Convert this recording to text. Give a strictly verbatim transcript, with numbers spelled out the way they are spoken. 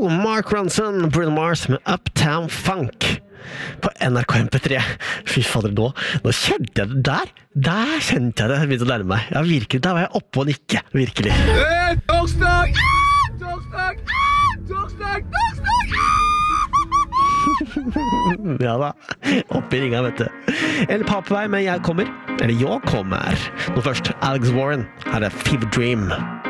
Mark Ronson, Bruno Mars med Uptown Funk på N R K M P tre. Fy fader, nå, nå kjente jeg det der. Der kjente jeg det begynte å nærme meg. Ja, virkelig, der var jeg oppe og nikke. Virkelig. Eh, torsdag! Torsdag! Torsdag! Torsdag! Ja da, oppe i ringa, vet du. Eller Papevei med Jeg kommer. Eller Jeg kommer. Nå først, Alex Warren. Her er Fever Dream.